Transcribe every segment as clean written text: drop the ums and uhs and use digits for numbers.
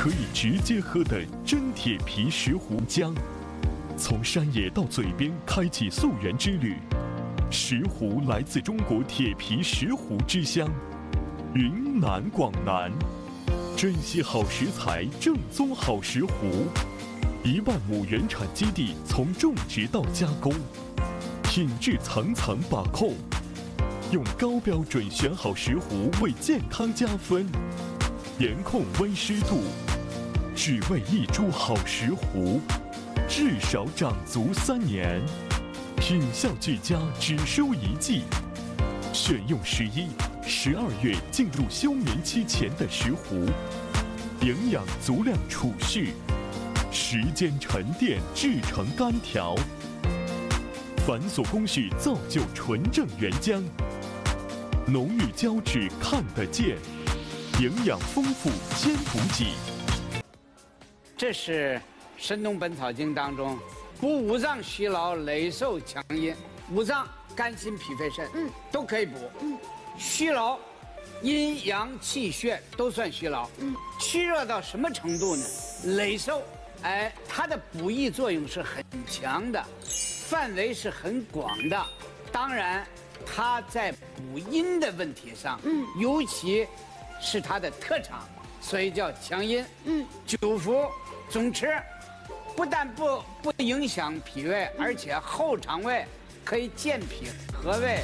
可以直接喝的真铁皮石斛浆。从山野到嘴边，开启溯源之旅。石斛来自中国铁皮石斛之乡，云南广南。珍惜好食材，正宗好石斛。1万亩原产基地，从种植到加工，品质层层把控，用高标准选好石斛，为健康加分。严控温湿度，只为一株好石斛，至少长足3年。品效俱佳，只收1季。选用11、12月进入休眠期前的石斛，营养足量储蓄，时间沉淀制成干条，繁琐工序造就纯正原浆，浓郁胶质看得见，营养丰富兼补给。 这是《神农本草经》当中补五脏虚劳、累瘦强阴。五脏肝心脾肺肾，都可以补。虚劳，阴阳气血都算虚劳。虚弱到什么程度呢？累瘦，它的补益作用是很强的，范围是很广的。当然，它在补阴的问题上，尤其是它的特长，所以叫强阴。久服总吃，不但不影响脾胃，而且后肠胃可以健脾和胃。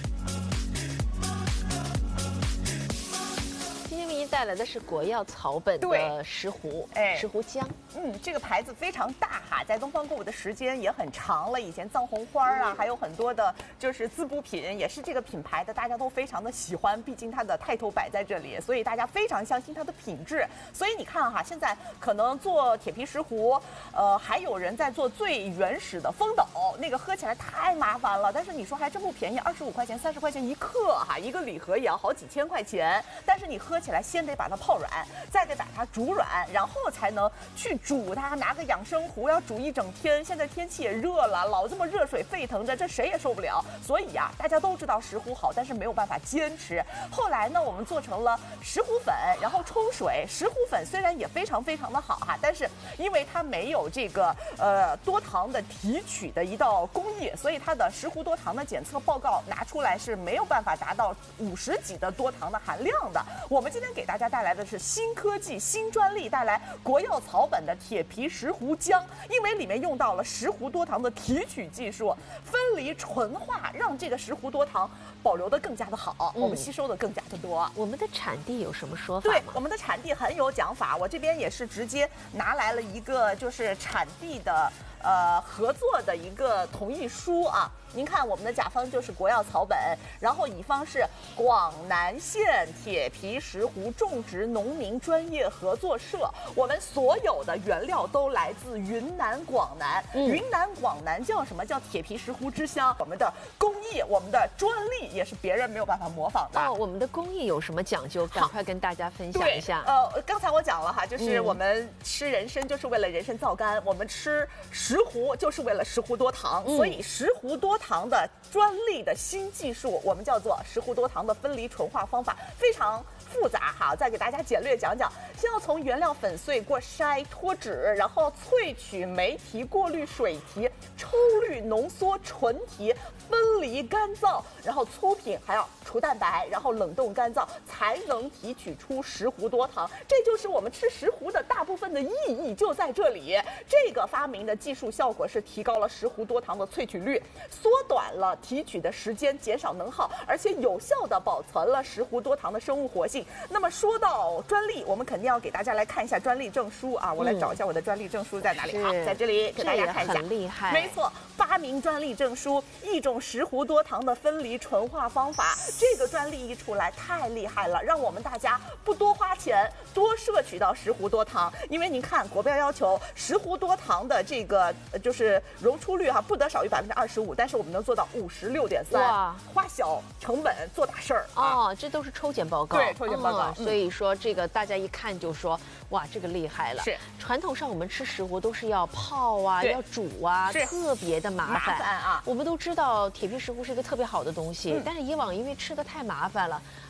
今天为您带来的是国药草本的石斛，石斛浆。 这个牌子非常大哈，在东方购物的时间也很长了。以前藏红花啊，还有很多的就是滋补品，也是这个品牌的，大家都非常的喜欢。毕竟它的泰头摆在这里，所以大家非常相信它的品质。所以你看哈，现在可能做铁皮石斛，还有人在做最原始的风斗，那个喝起来太麻烦了。但是你说还真不便宜，25块钱、30块钱1克哈，一个礼盒也要好几千块钱。但是你喝起来先得把它泡软，再得把它煮软，然后才能去煮它，拿个养生壶要煮一整天。现在天气也热了，老这么热水沸腾着，这谁也受不了。所以呀，大家都知道石斛好，但是没有办法坚持。后来呢，我们做成了石斛粉，然后冲水。石斛粉虽然也非常非常的好哈，但是因为它没有这个多糖的提取的一道工艺，所以它的石斛多糖的检测报告拿出来是没有办法达到50几的多糖的含量的。我们今天给大家带来的是新科技、新专利，带来国药草本的铁皮石斛浆，因为里面用到了石斛多糖的提取技术，分离纯化，让这个石斛多糖保留的更加的好，我们吸收的更加的多。 我们的产地有什么说法吗？ 对，我们的产地很有讲法，我这边也是直接拿来了一个就是产地的合作的一个同意书啊。您看我们的甲方就是国药草本，然后乙方是广南县铁皮石斛种植农民专业合作社。我们所有的原料都来自云南广南，云南广南叫什么？叫铁皮石斛之乡。我们的工艺、我们的专利也是别人没有办法模仿的。 哦，我们的工艺有什么讲究？赶快跟大家分享一下。 刚才我讲了哈，就是我们吃人参就是为了人参皂苷，我们吃石斛就是为了石斛多糖，所以石斛多糖的专利的新技术，我们叫做石斛多糖的分离纯化方法，非常复杂哈，再给大家简略讲讲。先要从原料粉碎过筛脱脂，然后萃取酶提、过滤水提、抽滤浓缩纯提，分离干燥，然后粗品还要除蛋白，然后冷冻干燥，才能提取出石斛多糖。这就是我们吃石斛的大部分的意义就在这里。这个发明的技术效果是提高了石斛多糖的萃取率，缩短了提取的时间，减少能耗，而且有效的保存了石斛多糖的生物活性。那么说到专利，我们肯定要给大家来看一下专利证书啊！我来找一下我的专利证书在哪里？好，在这里给大家看一下。 很厉害， 没错，发明专利证书，一种石斛多糖的分离纯化方法。这个专利一出来太厉害了，让我们大家不多花钱，多摄取到石斛多糖。因为您看国标要求石斛多糖的这个就是溶出率哈，不得少于25%，但是我们能做到56.3%。哇，花小成本做大事儿哦，这都是抽检报告。 对，抽检报告。 所以说这个大家一看就说，哇，这个厉害了。 是， 传统上我们吃石斛都是要泡啊，要煮啊，特别的麻烦啊。 我们都知道铁皮石斛是一个特别好的东西，但是以往因为吃的太麻烦了，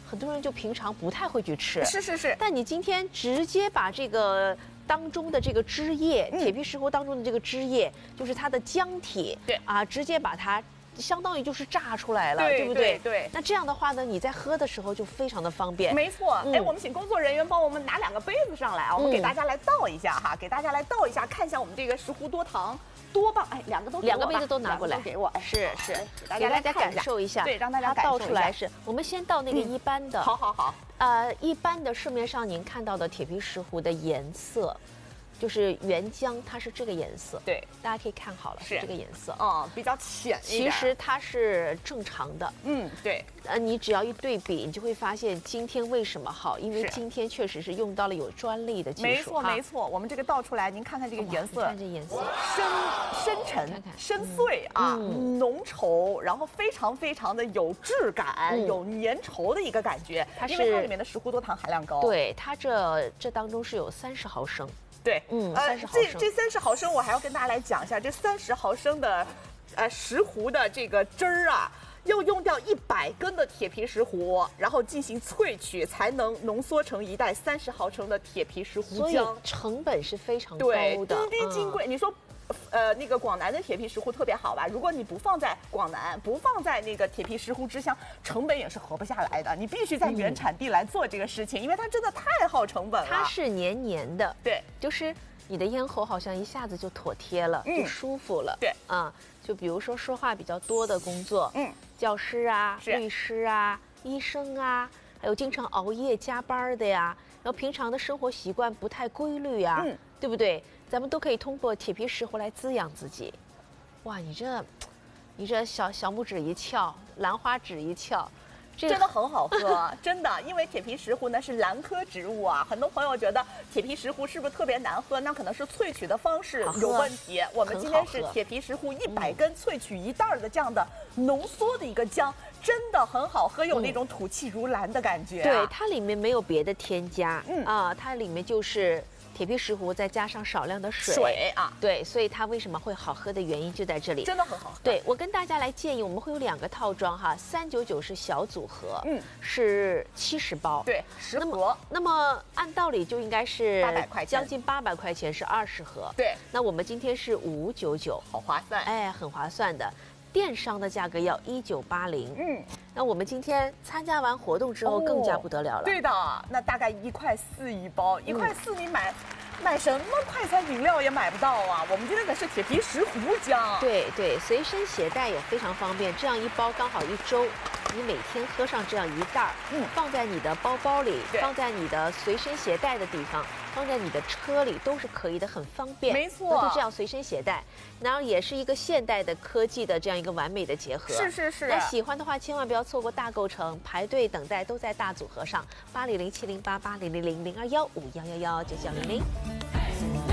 很多人就平常不太会去吃。 是。 但你今天直接把这个当中的这个汁液，铁皮石斛当中的这个汁液，就是它的浆体， 对啊， 直接把它。相当于就是榨出来了，对不对？ 对。 那这样的话呢，你在喝的时候就非常的方便。 没错。哎，我们请工作人员帮我们拿2个杯子上来啊，我们给大家来倒一下哈，给大家来倒一下，看一下我们这个石斛多糖多棒！哎，2个杯子都拿过来， 给我。 是，给大家感受一下。 对，让大家感受一下。 倒出来是，我们先倒那个一般的。 好。 一般的市面上您看到的铁皮石斛的颜色。就是原浆，它是这个颜色， 对， 大家可以看好了，是这个颜色， 比较浅一点。 其实它是正常的， 对。 你只要一对比，你就会发现今天为什么好，因为今天确实是用到了有专利的技术。 没错。我们这个倒出来，您看看这个颜色， 看这颜色， 深沉、深邃啊，浓稠，然后非常的有质感，有粘稠的一个感觉。因为它里面的石斛多糖含量高。 对，它这当中是有30毫升。 对 ，30毫升。 这30毫升我还要跟大家来讲一下，这30毫升的，石斛的这个汁儿啊，要用掉100根的铁皮石斛，然后进行萃取，才能浓缩成一袋30毫升的铁皮石斛浆。 所以成本是非常高的， 滴滴金贵。你说。那个广南的铁皮石斛特别好吧？如果你不放在广南，不放在那个铁皮石斛之乡，成本也是合不下来的。你必须在原产地来做这个事情，因为它真的太耗成本了。 它是黏黏的， 对， 就是你的咽喉好像一下子就妥帖了，就舒服了。 对就比如说说话比较多的工作，教师啊、律师啊、医生啊，还有经常熬夜加班的呀，然后平常的生活习惯不太规律呀，对不对？咱们都可以通过铁皮石斛来滋养自己。哇，你这小拇指一翘，兰花指一翘， 真的很好喝，真的。因为铁皮石斛呢是兰科植物啊，很多朋友觉得铁皮石斛是不是特别难喝？那可能是萃取的方式有问题。我们今天是铁皮石斛100根萃取1袋的这样的浓缩的一个浆。真的很好喝，有那种吐气如兰的感觉。 对，它里面没有别的添加，它里面就是铁皮石斛再加上少量的水啊， 对，所以它为什么会好喝的原因就在这里， 真的很好喝。 对，我跟大家来建议，我们会有2个套装哈，399是小组合，是70包， 对，10盒。 那么按道理就应该是 800块钱， 将近800块钱是20盒， 对。 那我们今天是5599， 好划算， 哎，很划算的。电商的价格要1980，那我们今天参加完活动之后更加不得了了。 对的，那大概1块4一包，1块4你买什么快餐饮料也买不到啊！我们今天可是铁皮石斛浆， 对，随身携带也非常方便，这样一包刚好1周，你每天喝上这样1袋，放在你的包包里，放在你的随身携带的地方，放在你的车里都是可以的，很方便。 没错， 就这样随身携带，然后也是一个现代的科技的这样一个完美的结合。 是。 那喜欢的话，千万不要错过大购城，排队等待都在大组合上，8007088000215119911。